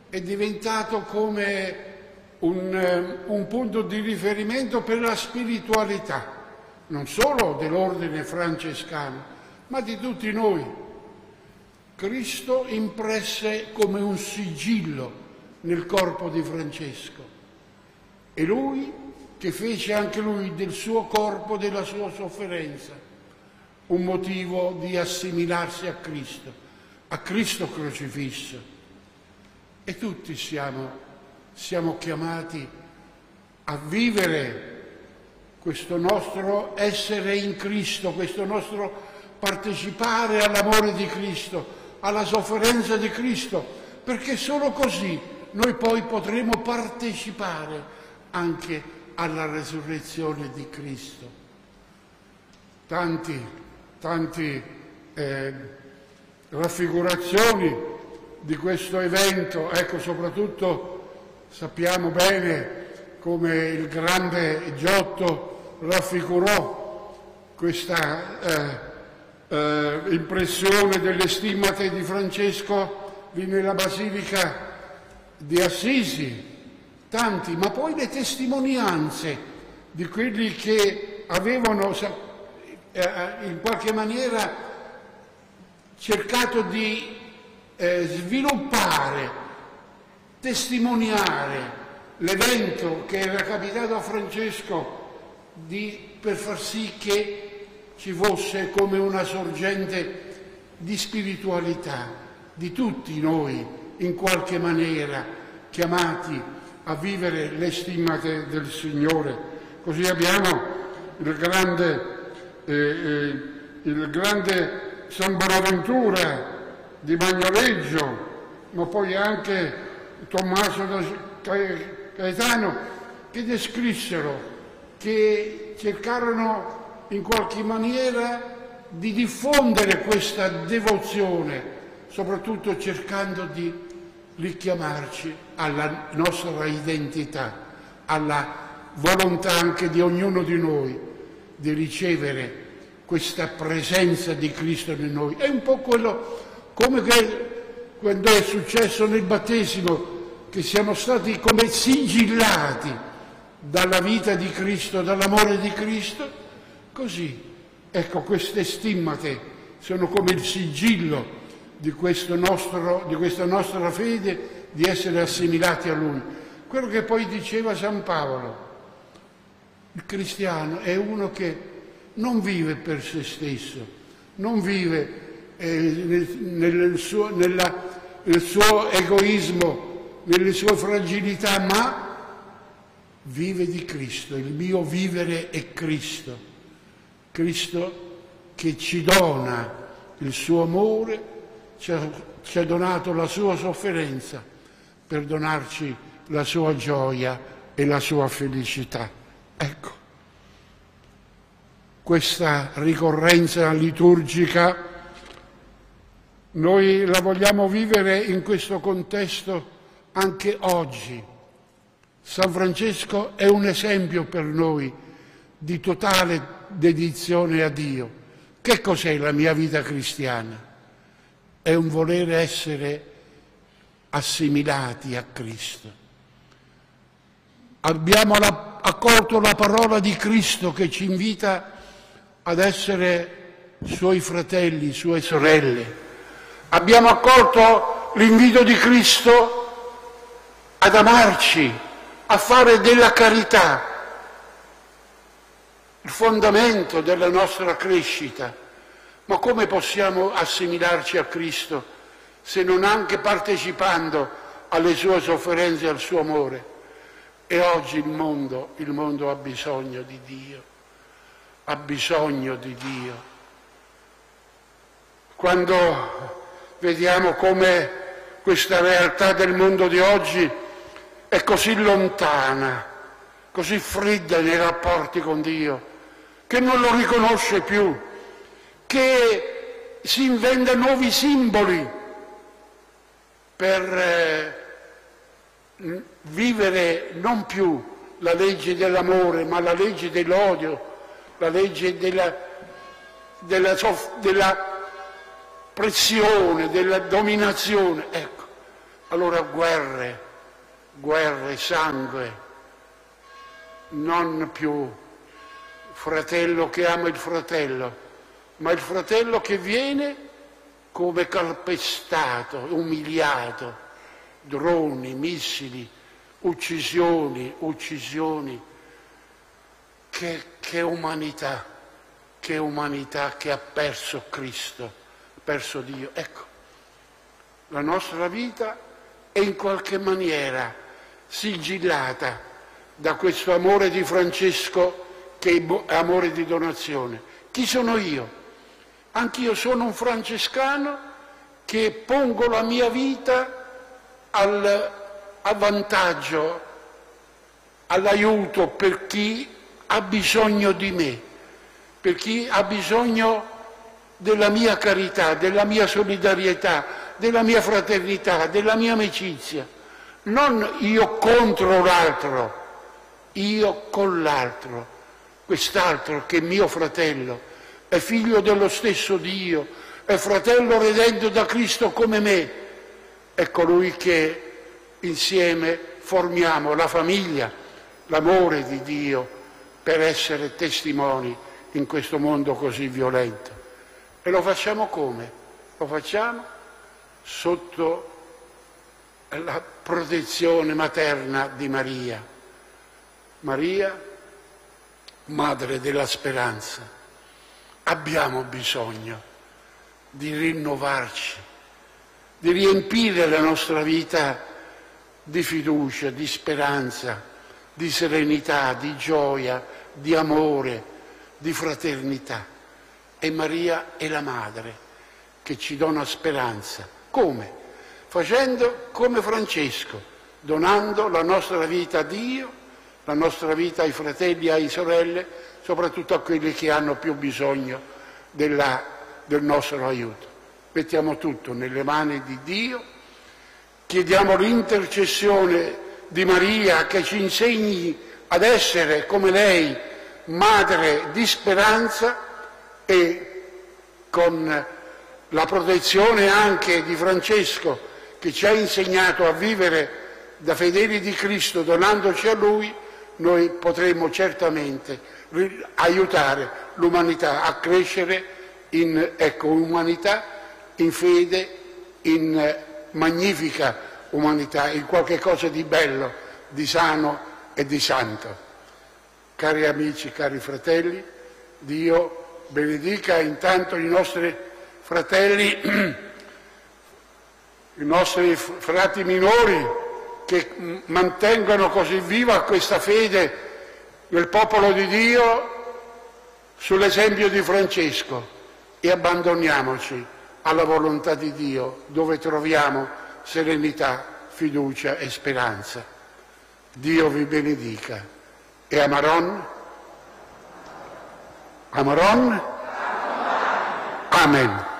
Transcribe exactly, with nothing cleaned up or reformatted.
è diventato come un, un punto di riferimento per la spiritualità, non solo dell'ordine francescano, ma di tutti noi. Cristo impresse come un sigillo nel corpo di Francesco, e lui che fece anche lui del suo corpo, della sua sofferenza, un motivo di assimilarsi a Cristo, a Cristo crocifisso. E tutti siamo, siamo chiamati a vivere questo nostro essere in Cristo, questo nostro partecipare all'amore di Cristo, alla sofferenza di Cristo, perché solo così noi poi potremo partecipare anche alla resurrezione di Cristo. Tanti, tanti eh, raffigurazioni di questo evento, ecco, soprattutto sappiamo bene come il grande Giotto raffigurò questa eh, eh, impressione delle stimmate di Francesco lì nella Basilica di Assisi. Tanti, ma poi le testimonianze di quelli che avevano in qualche maniera cercato di eh, sviluppare, testimoniare l'evento che era capitato a Francesco di, per far sì che ci fosse come una sorgente di spiritualità di tutti noi, in qualche maniera chiamati a vivere le stimmate del Signore. Così abbiamo il grande, eh, eh, il grande San Bonaventura di Bagnoregio, ma poi anche Tommaso da Gaetano, che descrissero, che cercarono in qualche maniera di diffondere questa devozione, soprattutto cercando di richiamarci alla nostra identità, alla volontà anche di ognuno di noi di ricevere questa presenza di Cristo in noi. È un po' quello come che quando è successo nel battesimo, che siamo stati come sigillati dalla vita di Cristo, dall'amore di Cristo, così, ecco, queste stimmate sono come il sigillo di, questo nostro, di questa nostra fede, di essere assimilati a Lui. Quello che poi diceva San Paolo, il cristiano è uno che non vive per se stesso, non vive eh, nel, nel, suo, nella, nel suo egoismo, nelle sue fragilità, ma vive di Cristo. Il mio vivere è Cristo, Cristo che ci dona il suo amore, Ci ha, ci ha donato la sua sofferenza per donarci la sua gioia e la sua felicità. Ecco, questa ricorrenza liturgica noi la vogliamo vivere in questo contesto anche oggi. San Francesco è un esempio per noi di totale dedizione a Dio. Che cos'è la mia vita cristiana? È un voler essere assimilati a Cristo. Abbiamo la, accolto la parola di Cristo che ci invita ad essere suoi fratelli, sue sorelle. Abbiamo accolto l'invito di Cristo ad amarci, a fare della carità il fondamento della nostra crescita. Ma come possiamo assimilarci a Cristo se non anche partecipando alle sue sofferenze e al suo amore? E oggi il mondo, il mondo ha bisogno di Dio, ha bisogno di Dio. Quando vediamo come questa realtà del mondo di oggi è così lontana, così fredda nei rapporti con Dio, che non lo riconosce più, che si inventa nuovi simboli per eh, vivere non più la legge dell'amore, ma la legge dell'odio, la legge della, della, della pressione, della dominazione. Ecco, Allora guerre, guerre, sangue, non più fratello che ama il fratello, ma il fratello che viene come calpestato, umiliato, droni, missili, uccisioni, uccisioni. Che, che umanità, che umanità che ha perso Cristo, ha perso Dio. Ecco, la nostra vita è in qualche maniera sigillata da questo amore di Francesco che è amore di donazione. Chi sono io? Anch'io sono un francescano che pongo la mia vita al, a vantaggio, all'aiuto per chi ha bisogno di me, per chi ha bisogno della mia carità, della mia solidarietà, della mia fraternità, della mia amicizia. Non io contro l'altro, io con l'altro. Quest'altro che è mio fratello, è figlio dello stesso Dio, è fratello redento da Cristo come me, è colui che insieme formiamo la famiglia, l'amore di Dio per essere testimoni in questo mondo così violento. E lo facciamo come? Lo facciamo sotto la protezione materna di Maria. Maria, Madre della speranza. Abbiamo bisogno di rinnovarci, di riempire la nostra vita di fiducia, di speranza, di serenità, di gioia, di amore, di fraternità. E Maria è la Madre che ci dona speranza. Come? Facendo come Francesco, donando la nostra vita a Dio, la nostra vita ai fratelli e alle sorelle, soprattutto a quelli che hanno più bisogno della, del nostro aiuto. Mettiamo tutto nelle mani di Dio, chiediamo l'intercessione di Maria che ci insegni ad essere come lei, madre di speranza, e con la protezione anche di Francesco che ci ha insegnato a vivere da fedeli di Cristo donandoci a Lui, noi potremo certamente aiutare l'umanità a crescere in ecco, umanità, in fede, in magnifica umanità, in qualche cosa di bello, di sano e di santo. Cari amici, cari fratelli, Dio benedica intanto i nostri fratelli, i nostri frati minori, che mantengono così viva questa fede nel popolo di Dio sull'esempio di Francesco, e abbandoniamoci alla volontà di Dio dove troviamo serenità, fiducia e speranza. Dio vi benedica. E Amaron? Amaron? Amen.